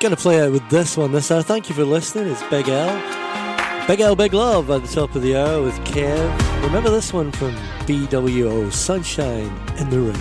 Gonna play out with this one this hour. Thank you for listening. It's Big L. Big L, Big Love at the top of the hour with Kev. Remember this one from BWO, Sunshine in the Rain.